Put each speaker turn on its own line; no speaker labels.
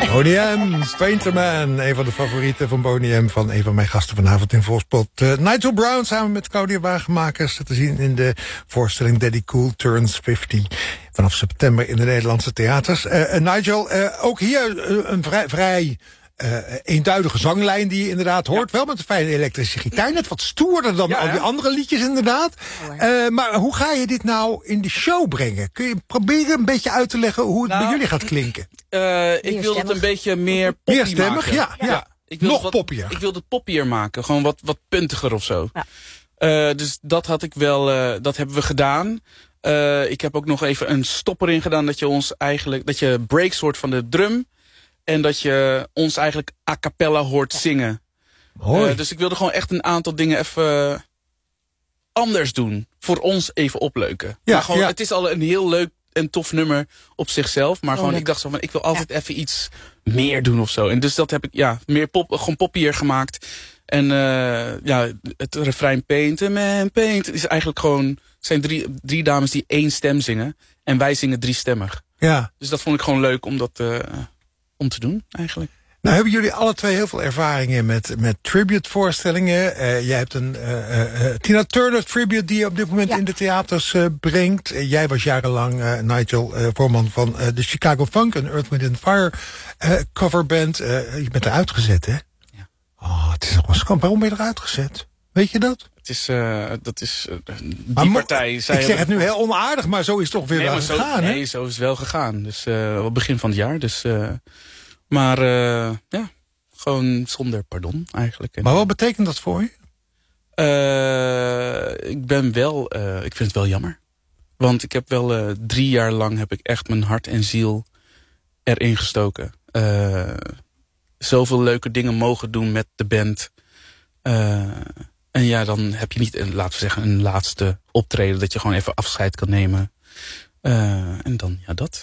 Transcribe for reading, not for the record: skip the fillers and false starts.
Boney M, Painterman, een van de favorieten van Boney M, van een van mijn gasten vanavond in Volkspot. Nigel Brown samen met Claudia Wagenmakers te zien in de voorstelling Daddy Cool Turns 50. Vanaf september in de Nederlandse theaters. Nigel, ook hier een vrij eenduidige zanglijn die je inderdaad hoort. Wel met een fijne elektrische gitaar. Net wat stoerder dan al die andere liedjes inderdaad. Maar hoe ga je dit nou in de show brengen? Kun je proberen een beetje uit te leggen hoe het bij jullie gaat klinken?
Ik wil het een beetje meer poppy
meer stemmig,
maken.
Ja.
Ik wil
nog poppier.
Ik wil het poppier maken. Gewoon wat puntiger of zo. Ja. Dus dat had ik wel, dat hebben we gedaan. Ik heb ook nog even een stopper in gedaan dat je breaks hoort van de drum. En dat je ons eigenlijk a cappella hoort zingen. Dus ik wilde gewoon echt een aantal dingen even anders doen. Voor ons even opleuken. Ja, maar gewoon, het is al een heel leuk en tof nummer op zichzelf. Maar gewoon, ik dacht zo van, ik wil altijd even iets meer doen of zo. En dus dat heb ik meer gewoon poppier gemaakt. En het refrein Paint Man Paint is eigenlijk gewoon... Het zijn drie dames die één stem zingen. En wij zingen driestemmig. Ja. Dus dat vond ik gewoon leuk om dat... om te doen, eigenlijk.
Nou hebben jullie alle twee heel veel ervaringen met tribute-voorstellingen. Jij hebt een Tina Turner tribute die je op dit moment in de theaters brengt. Jij was jarenlang, Nigel, voorman van de Chicago Funk, een Earth, Wind & Fire coverband. Je bent eruit gezet, hè? Ja. Oh, het is nog wel schande. Waarom ben je eruit gezet? Weet je dat?
Dat is die partij.
Ik zeg het nu heel onaardig, maar zo is het toch weer wel gegaan, hè?
Nee, zo is het wel gegaan. Dus op het begin van het jaar. Dus, maar gewoon zonder pardon eigenlijk.
Maar wat betekent dat voor je?
Ik vind het wel jammer. Want ik heb wel 3 jaar lang heb ik echt mijn hart en ziel erin gestoken. Zoveel leuke dingen mogen doen met de band. En ja, dan heb je niet, laten we zeggen, een laatste optreden... dat je gewoon even afscheid kan nemen. En dan, dat.